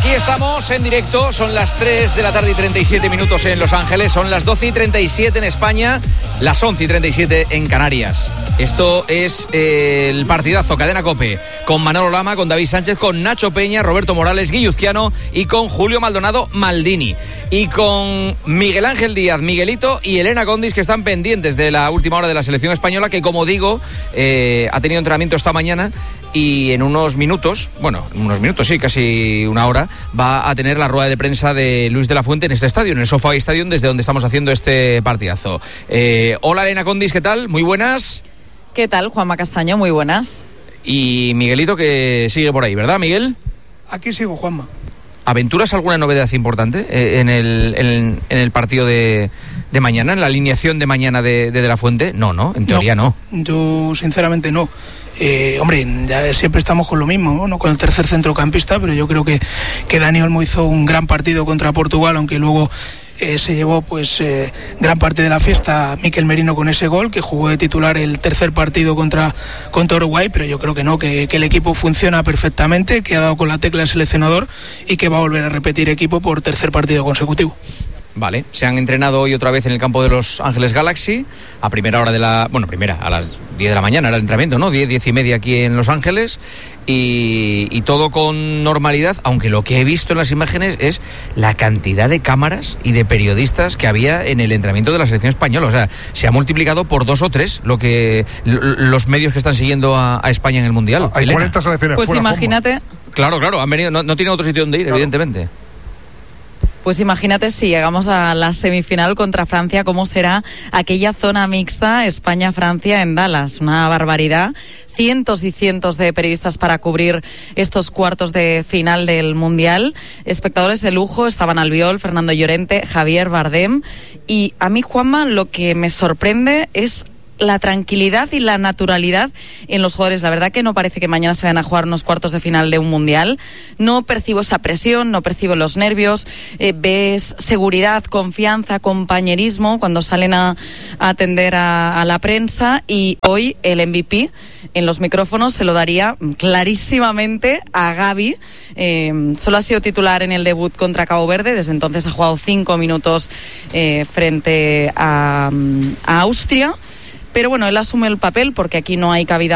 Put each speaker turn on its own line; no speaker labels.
Aquí estamos en directo, son las 3 de la tarde y 37 minutos en Los Ángeles, son las 12 y 37 en España, las 11 y 37 en Canarias. Esto es el partidazo Cadena COPE, con Manolo Lama, con David Sánchez, con Nacho Peña, Roberto Morales, Guilluzquiano y con Julio Maldonado Maldini. Y con Miguel Ángel Díaz, Miguelito y Elena Condis, que están pendientes de la última hora de la selección española, que como digo, ha tenido entrenamiento esta mañana y en unos minutos, sí, casi una hora, va a tener la rueda de prensa de Luis de la Fuente en este estadio, en el SoFi Stadium, desde donde estamos haciendo este partidazo. Hola Elena Condis, ¿qué tal? Muy buenas.
¿Qué tal, Juanma Castaño? Muy buenas.
Y Miguelito, que sigue por ahí, ¿verdad, Miguel?
Aquí sigo, Juanma.
¿Aventuras alguna novedad importante en el partido de mañana, en la alineación de mañana de la Fuente? No, en teoría no.
Yo sinceramente no. Ya siempre estamos con lo mismo, ¿no? Con el tercer centrocampista, pero yo creo que Dani Olmo hizo un gran partido contra Portugal, aunque luego se llevó gran parte de la fiesta Mikel Merino con ese gol, que jugó de titular el tercer partido contra Uruguay, pero yo creo que no, que el equipo funciona perfectamente, que ha dado con la tecla el seleccionador y que va a volver a repetir equipo por tercer partido consecutivo.
Vale, se han entrenado hoy otra vez en el campo de Los Ángeles Galaxy, a primera hora a las 10 de la mañana era el entrenamiento, ¿no? 10 y media aquí en Los Ángeles, y todo con normalidad, aunque lo que he visto en las imágenes es la cantidad de cámaras y de periodistas que había en el entrenamiento de la selección española. O sea, se ha multiplicado por 2 o 3 los medios que están siguiendo a España en el Mundial.
Hay 40 selecciones
pues
fuera,
imagínate.
Claro, han venido, no tienen otro sitio donde ir, claro. Evidentemente.
Pues imagínate si llegamos a la semifinal contra Francia, cómo será aquella zona mixta España-Francia en Dallas. Una barbaridad. Cientos y cientos de periodistas para cubrir estos cuartos de final del Mundial. Espectadores de lujo, estaban Albiol, Fernando Llorente, Javier Bardem. Y a mí, Juanma, lo que me sorprende es la tranquilidad y la naturalidad en los jugadores. La verdad que no parece que mañana se vayan a jugar unos cuartos de final de un mundial. No percibo esa presión, no percibo los nervios. Ves seguridad, confianza, compañerismo cuando salen a atender a la prensa. Y hoy el MVP en los micrófonos se lo daría clarísimamente a Gavi. Solo ha sido titular en el debut contra Cabo Verde. Desde entonces ha jugado 5 minutos frente a Austria. Pero bueno, él asume el papel porque aquí no hay cabida